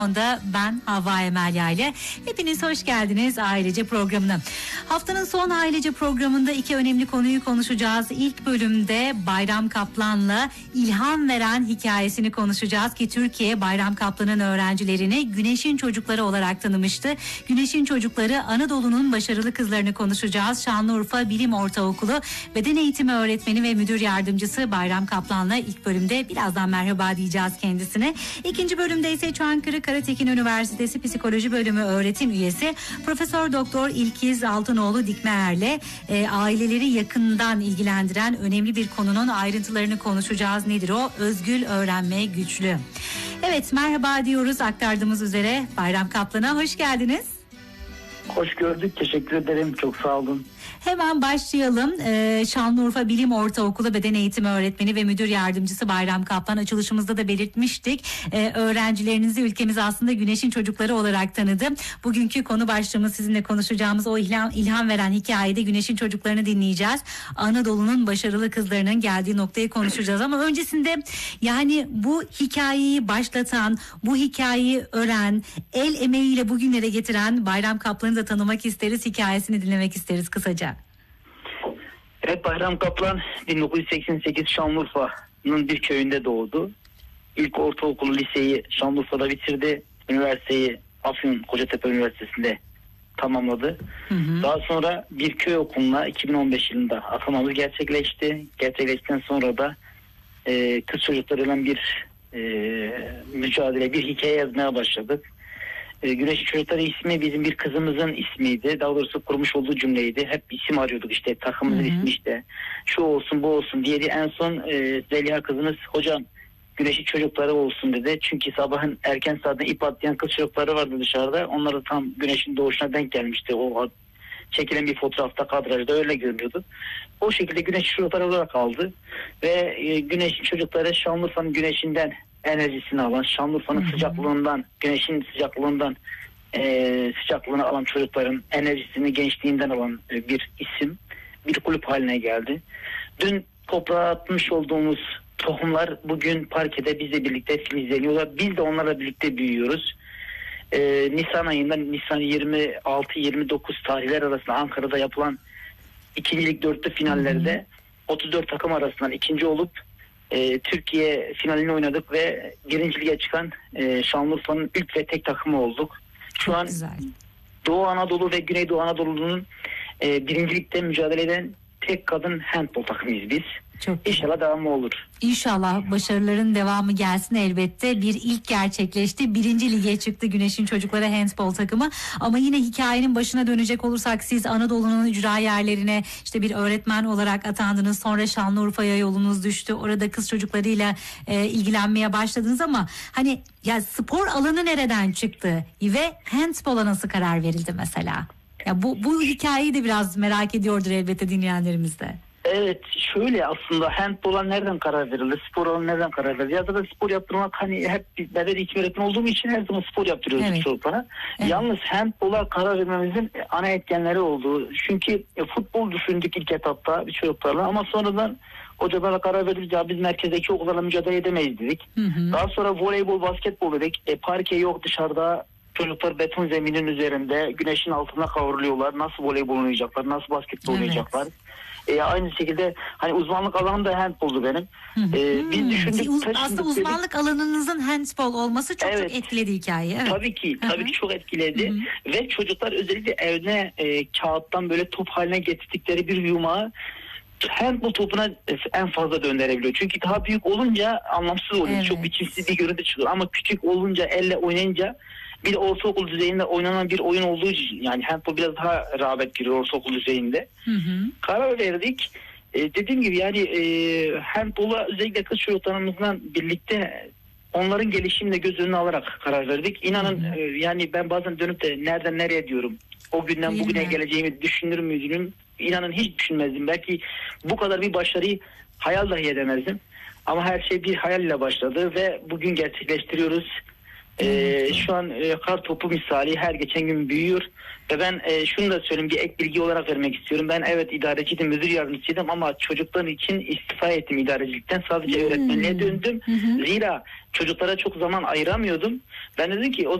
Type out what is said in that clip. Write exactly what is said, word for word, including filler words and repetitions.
Onda ben Havva Emelya ile hepiniz hoş geldiniz Ailece programına. Haftanın son Ailece programında iki önemli konuyu konuşacağız. İlk bölümde Bayram Kaplan'la ilham veren hikayesini konuşacağız ki Türkiye Bayram Kaplan'ın öğrencilerini Güneş'in çocukları olarak tanımıştı. Güneş'in çocukları Anadolu'nun başarılı kızlarını konuşacağız. Şanlıurfa Bilim Ortaokulu Beden Eğitimi Öğretmeni ve Müdür Yardımcısı Bayram Kaplan'la ilk bölümde birazdan merhaba diyeceğiz kendisine. İkinci bölümde ise Çankırı Karatekin Üniversitesi Psikoloji Bölümü öğretim üyesi Profesör Doktor İlkiz Altınoğlu Dikmeer'le e, aileleri yakından ilgilendiren önemli bir konunun ayrıntılarını konuşacağız. Nedir o? Özgül öğrenme güçlü. Evet, merhaba diyoruz aktardığımız üzere. Bayram Kaplan'a hoş geldiniz. Hoş gördük. Teşekkür ederim. Çok sağ olun. Hemen başlayalım. Ee, Şanlıurfa Bilim Ortaokulu Beden Eğitimi Öğretmeni ve Müdür Yardımcısı Bayram Kaplan, açılışımızda da belirtmiştik. Ee, öğrencilerinizi ülkemiz aslında Güneş'in çocukları olarak tanıdı. Bugünkü konu başlığımız, sizinle konuşacağımız o ilham, ilham veren hikayede Güneş'in çocuklarını dinleyeceğiz. Anadolu'nun başarılı kızlarının geldiği noktayı konuşacağız. Ama öncesinde yani bu hikayeyi başlatan, bu hikayeyi ören, el emeğiyle bugünlere getiren Bayram Kaplan'ı da tanımak isteriz. Hikayesini dinlemek isteriz kısaca. Evet, Bayram Kaplan bin dokuz yüz seksen sekiz Şanlıurfa'nın bir köyünde doğdu. İlk ortaokulu, liseyi Şanlıurfa'da bitirdi. Üniversiteyi Afyon Kocatepe Üniversitesi'nde tamamladı. Hı hı. Daha sonra bir köy okuluna iki bin on beş yılında atamamız gerçekleşti. Gerçekleştikten sonra da e, kız çocuklarıyla bir e, mücadele, bir hikaye yazmaya başladık. Güneş'in çocukları ismi bizim bir kızımızın ismiydi. Daha doğrusu kurmuş olduğu cümleydi. Hep isim arıyorduk işte, takımımızın ismi işte. Şu olsun, bu olsun diye. En son e, Zeliha kızımız hocam Güneş'in çocukları olsun dedi. Çünkü sabahın erken saatinde ip atlayan kız çocukları vardı dışarıda. Onlar da tam Güneş'in doğuşuna denk gelmişti. O çekilen bir fotoğrafta, kadrajda öyle görünüyordu. O şekilde Güneş'in çocukları olarak kaldı. Ve e, Güneş'in çocukları Şanlıurfa'nın güneşinden enerjisini alan, Şanlıurfa'nın Hı-hı. sıcaklığından, Güneş'in sıcaklığından e, sıcaklığını alan çocukların enerjisini gençliğinden alan e, bir isim, bir kulüp haline geldi. Dün toprağa atmış olduğumuz tohumlar bugün parkede bizle birlikte filizleniyorlar. Biz de onlarla birlikte büyüyoruz. E, Nisan ayında, Nisan yirmi altı yirmi dokuz tarihler arasında Ankara'da yapılan ikincilik dörtlü finallerde Hı-hı. otuz dört takım arasından ikinci olup E, Türkiye finalini oynadık ve birinci lige çıkan e, Şanlıurfa'nın ilk ve tek takımı olduk. Şu Çok an güzel. Doğu Anadolu ve Güneydoğu Anadolu'nun e, birincilikte mücadele eden tek kadın handbol takımıyız biz. Çok İnşallah devamı olur. İnşallah başarıların devamı gelsin elbette. Bir ilk gerçekleşti. Birinci lige çıktı Güneş'in çocukları handbol takımı. Ama yine hikayenin başına dönecek olursak, siz Anadolu'nun ücra yerlerine işte bir öğretmen olarak atandınız. Sonra Şanlıurfa'ya yolunuz düştü. Orada kız çocuklarıyla e, ilgilenmeye başladınız ama hani ya spor alanı nereden çıktı ve handbola nasıl karar verildi mesela? Ya bu bu hikayeyi de biraz merak ediyordur elbette dinleyenlerimiz de. Evet, şöyle aslında handbola nereden karar verildi, spor alanı nereden karar verildi? Ya da spor yaptırmak, hani hep beden eğitimi öğretmeni olduğum için her zaman spor yaptırıyoruz evet. çocuklara. Evet. Yalnız handbola karar vermemizin ana etkenleri oldu. Çünkü futbol düşündük ilk etapta bir çocuklarla ama sonradan hocalarla karar verdik ya biz merkezdeki okullarla mücadele edemeyiz dedik. Hı hı. Daha sonra voleybol, basketbol dedik. E, parke yok dışarıda. Çocuklar beton zeminin üzerinde güneşin altında kavruluyorlar. Nasıl voleybol oynayacaklar, nasıl basketbol evet. oynayacaklar? E, aynı şekilde hani uzmanlık alanım da handboldu benim. E, biz düşündük. Uz, aslında uzmanlık dedik. Alanınızın handbol olması çok evet. çok etkiledi hikayeyi. Evet. Tabii ki, tabii Hı-hı. ki çok etkiledi. Hı-hı. Ve çocuklar özellikle evine e, kağıttan böyle top haline getirdikleri bir yumağı handbol topuna en fazla döndürebiliyor. Çünkü daha büyük olunca anlamsız oluyor. Evet. Çok biçimsiz bir görüntü çıkıyor. Ama küçük olunca, elle oynayınca, bir de ortaokul düzeyinde oynanan bir oyun olduğu için, yani handball biraz daha rağbet görüyor ortaokul düzeyinde. Hı hı. Karar verdik. E, dediğim gibi yani e, handball'a özellikle kız çocuklarımızla birlikte onların gelişimini de göz önüne alarak karar verdik. İnanın hı hı. E, yani ben bazen dönüp de nereden nereye diyorum. O günden Değil bugüne mi? geleceğimi düşünür müydüm? İnanın hiç düşünmezdim. Belki bu kadar bir başarıyı hayal dahi edemezdim. Ama her şey bir hayal ile başladı ve bugün gerçekleştiriyoruz. Ee, şu an e, kar topu misali her geçen gün büyüyor ve ben e, şunu da söyleyeyim, bir ek bilgi olarak vermek istiyorum. Ben evet idareciydim, müdür yardımcısıydım ama çocuklar için istifa ettim idarecilikten, sadece Hmm. öğretmenliğe döndüm. Hı hı. Zira çocuklara çok zaman ayıramıyordum. Ben dedim ki o